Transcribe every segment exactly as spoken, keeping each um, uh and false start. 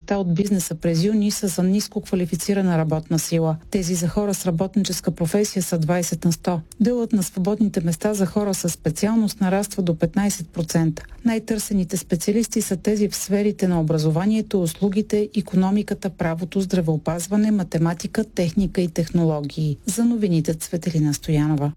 места от бизнеса през юни са за ниско квалифицирана работна сила. Тези за хора с работническа професия са двайсет на сто. Делът на свободните места за хора със специалност нараства до петнайсет процента. Най-търсените специалисти са тези в сферите на образованието, услугите, икономиката, правото, здравеопазване, математика, техника и технологии. За новините Цветелина Стоянова.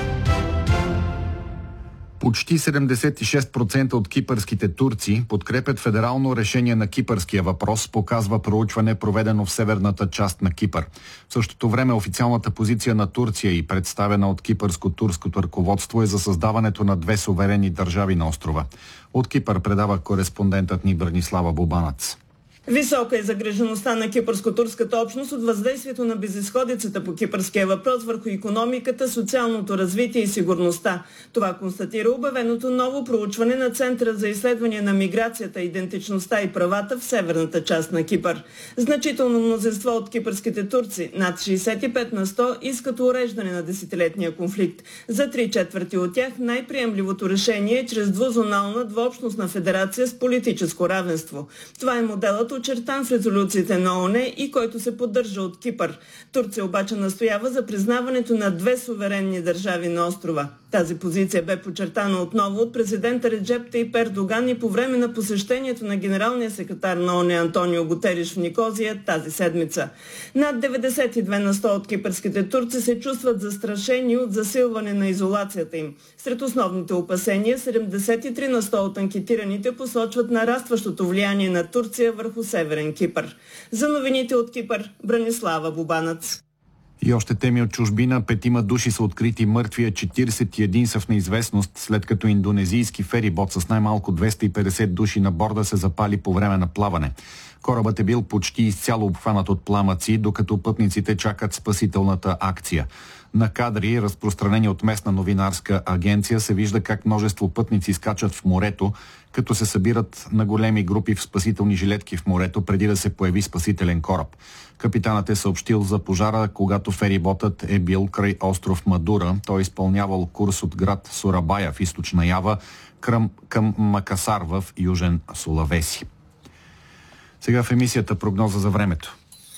Почти седемдесет и шест процента от кипърските турци подкрепят федерално решение на кипърския въпрос, показва проучване, проведено в северната част на Кипър. В същото време официалната позиция на Турция и представена от кипърско-турското ръководство е за създаването на две суверенни държави на острова. От Кипър предава кореспондентът ни Бранислава Бубанац. Висока е загрижеността на кипърско-турската общност от въздействието на безизходицата по кипърския въпрос върху икономиката, социалното развитие и сигурността. Това констатира обявеното ново проучване на Центъра за изследване на миграцията, идентичността и правата в северната част на Кипър. Значително мнозинство от кипърските турци, над шейсет и пет на сто, искат уреждане на десетилетния конфликт. За три четвърти от тях най-приемливото решение е чрез двузонална двуобщностна федерация с политическо равенство. Това е моделът, очертан в резолюциите на ООН и който се поддържа от Кипър. Турция обаче настоява за признаването на две суверенни държави на острова. Тази позиция бе подчертана отново от президента Реджеп Тайип Ердоган и по време на посещението на генералния секретар на ООН Антонио Гутериш в Никозия тази седмица. Над деветдесет и две на сто от кипърските турци се чувстват застрашени от засилване на изолацията им. Сред основните опасения седемдесет и три на сто от анкетираните посочват нарастващото влияние на Турция върху Северен Кипър. За новините от Кипър, Бранислава Бубанац. И още теми от чужбина. Петима души са открити мъртви, а четирийсет и един са в неизвестност, след като индонезийски ферибот с най-малко двеста и петдесет души на борда се запали по време на плаване. Корабът е бил почти изцяло обхванат от пламъци, докато пътниците чакат спасителната акция. На кадри, разпространени от местна новинарска агенция, се вижда как множество пътници скачат в морето, като се събират на големи групи в спасителни жилетки в морето, преди да се появи спасителен кораб. Капитанът е съобщил за пожара, когато фериботът е бил край остров Мадура. Той е изпълнявал курс от град Сурабая в източна Ява към, към Макасар в южен Сулавеси. Сега в емисията прогноза за времето.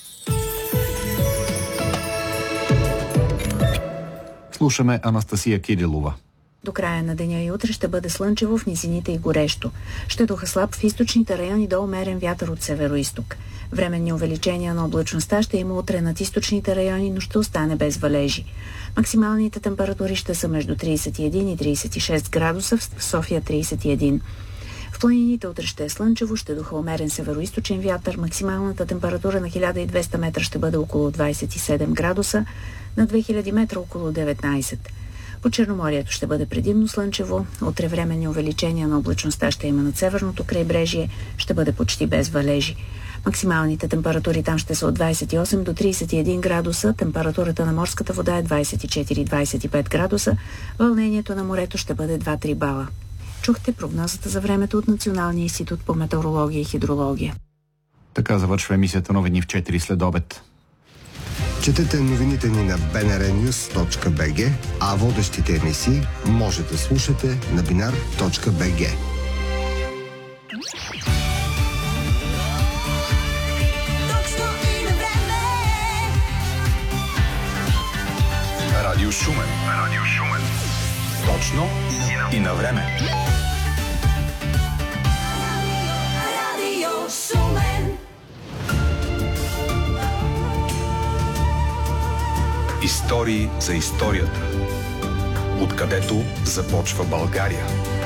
Слушаме Анастасия Кирилова. До края на деня и утре ще бъде слънчево в низините и горещо. Ще духа слаб в източните райони до умерен вятър от северо-исток. Временни увеличения на облачността ще има утре над източните райони, но ще остане без валежи. Максималните температури ще са между трийсет и един и трийсет и шест градуса, в София трийсет и един. В планините утре ще е слънчево, ще духа умерен северо-источен вятър. Максималната температура на хиляда и двеста метра ще бъде около двайсет и седем градуса, на две хиляди метра около деветнайсет. По Черноморието ще бъде предимно слънчево. Утре временни увеличения на облачността ще има над северното крайбрежие, ще бъде почти без валежи. Максималните температури там ще са от двайсет и осем до трийсет и един градуса, температурата на морската вода е двайсет и четири до двайсет и пет градуса, вълнението на морето ще бъде два-три бала. Чухте прогнозата за времето от Националния институт по метеорология и хидрология. Така завършва емисията Новини в четири след обед. Четете новините ни на би ен ар нюс точка би джи, а водещите емисии може да слушате на биnar точка би джи. Радио Шумен. Радио Шумен. Точно и на време. Радио Шумен. Истории за историята. Откъдето започва България.